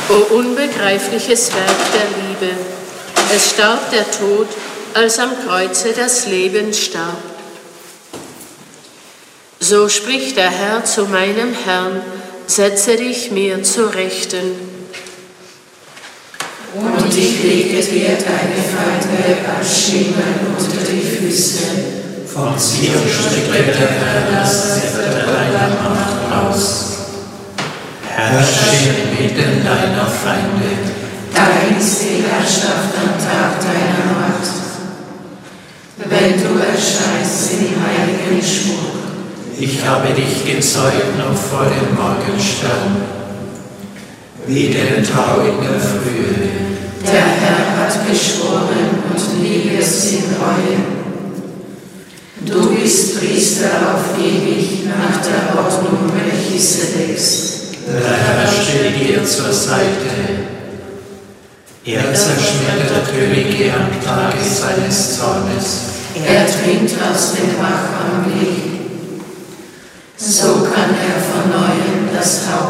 O unbegreifliches Werk der Liebe, es starb der Tod, als am Kreuze das Leben starb. So spricht der Herr zu meinem Herrn, setze dich mir zur Rechten. Und ich lege dir deine Feinde als Schimmel unter die Füße. Von Zion streckte der Herr das Zepter deiner Macht aus. Herrsche inmitten deiner Feinde. Dein ist die Herrschaft am Tag deiner Macht. Wenn du erscheinst im heiligen Schmuck. Ich habe dich gezeugt noch vor dem Morgenstern, wie den Tau in der Frühe. Der Herr hat geschworen und nie wird sie reuen. Du bist Priester auf ewig nach der Ordnung Melchisedeks. Der Herr steht dir zur Seite. Er zerschmettert Könige am Tage seines Zornes. Er trinkt aus dem Bach am Weg. So kann er von neuem das